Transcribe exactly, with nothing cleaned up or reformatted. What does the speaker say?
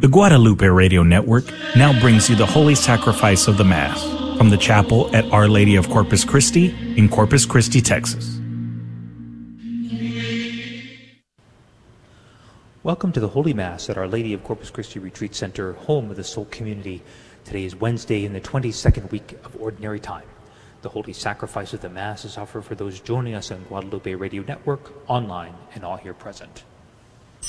The Guadalupe Radio Network now brings you the Holy Sacrifice of the Mass from the chapel at Our Lady of Corpus Christi in Corpus Christi, Texas. Welcome to the Holy Mass at Our Lady of Corpus Christi Retreat Center, home of the Soul Community. Today is Wednesday in the twenty-second week of Ordinary Time. The Holy Sacrifice of the Mass is offered for those joining us on Guadalupe Radio Network, online, and all here present.